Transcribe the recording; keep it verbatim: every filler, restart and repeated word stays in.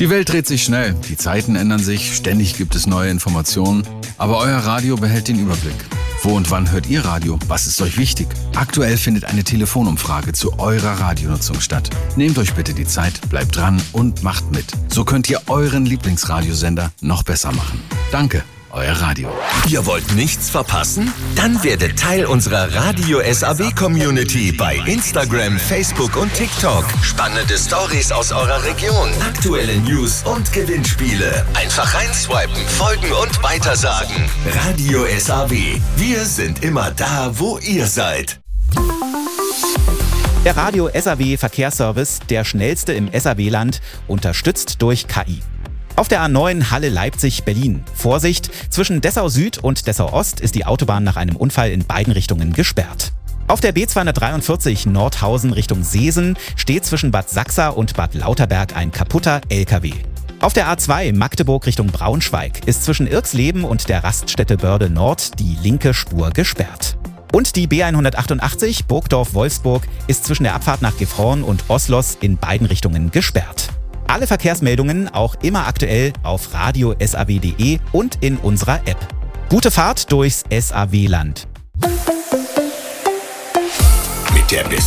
Die Welt dreht sich schnell, die Zeiten ändern sich, ständig gibt es neue Informationen, aber euer Radio behält den Überblick. Wo und wann hört ihr Radio? Was ist euch wichtig? Aktuell findet eine Telefonumfrage zu eurer Radionutzung statt. Nehmt euch bitte die Zeit, bleibt dran und macht mit. So könnt ihr euren Lieblingsradiosender noch besser machen. Danke, euer Radio. Ihr wollt nichts verpassen? Dann werdet Teil unserer Radio S A W-Community bei Instagram, Facebook und TikTok. Spannende Stories aus eurer Region, aktuelle News und Gewinnspiele. Einfach reinswipen, folgen und weitersagen. Radio S A W. Wir sind immer da, wo ihr seid. Der Radio S A W Verkehrsservice, der schnellste im S A W-Land, unterstützt durch K I. Auf der A neun Halle-Leipzig-Berlin. Vorsicht, zwischen Dessau Süd und Dessau Ost ist die Autobahn nach einem Unfall in beiden Richtungen gesperrt. Auf der B zweihundertdreiundvierzig Nordhausen Richtung Seesen steht zwischen Bad Sachsa und Bad Lauterberg ein kaputter L K W. Auf der A zwei Magdeburg Richtung Braunschweig ist zwischen Irxleben und der Raststätte Börde Nord die linke Spur gesperrt. Und die B hundertachtundachtzig Burgdorf-Wolfsburg ist zwischen der Abfahrt nach Gifhorn und Oslos in beiden Richtungen gesperrt. Alle Verkehrsmeldungen auch immer aktuell auf radio S A W punkt de und in unserer App. Gute Fahrt durchs S A W-Land. Mit der